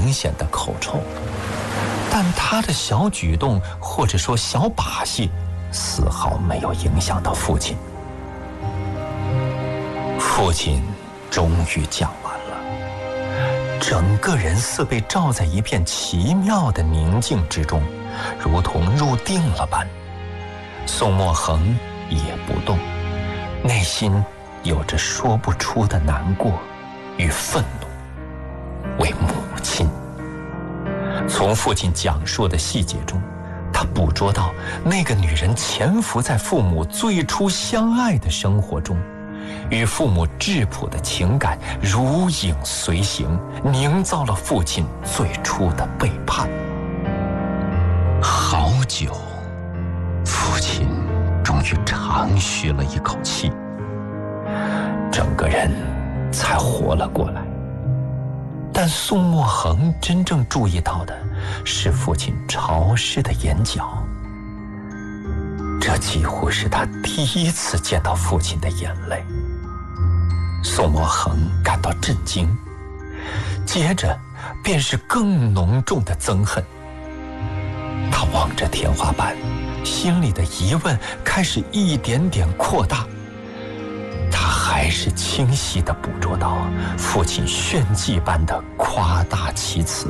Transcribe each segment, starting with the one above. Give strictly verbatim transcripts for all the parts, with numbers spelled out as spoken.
明显的口臭，但他的小举动或者说小把戏丝毫没有影响到父亲。父亲终于讲完了，整个人似被罩在一片奇妙的宁静之中，如同入定了般。宋墨恒也不动，内心有着说不出的难过与愤怒。为母亲，从父亲讲述的细节中，他捕捉到那个女人潜伏在父母最初相爱的生活中，与父母质朴的情感如影随形，营造了父亲最初的背叛。好久，父亲终于长吁了一口气，整个人才活了过来。但宋墨恒真正注意到的是父亲潮湿的眼角，这几乎是他第一次见到父亲的眼泪。宋墨恒感到震惊，接着便是更浓重的憎恨。他望着天花板，心里的疑问开始一点点扩大。他还是清晰地捕捉到父亲炫技般的夸大其词。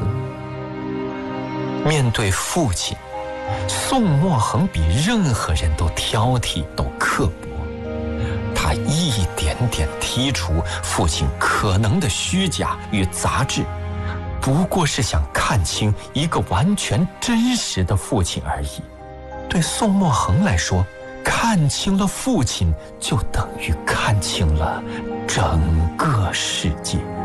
面对父亲，宋墨恒比任何人都挑剔，都刻薄。他一点点剔除父亲可能的虚假与杂质，不过是想看清一个完全真实的父亲而已。对宋墨恒来说，看清了父亲，就等于看清了整个世界。